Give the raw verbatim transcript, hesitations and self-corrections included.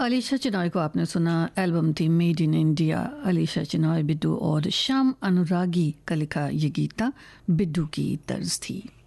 अलीशा चिनॉय को आपने सुना, एल्बम थी made in India. Alisha Chinoy, बिड्डू और श्याम अनुरागी का लिखा ये गीत था, बिड्डू की तर्ज थी।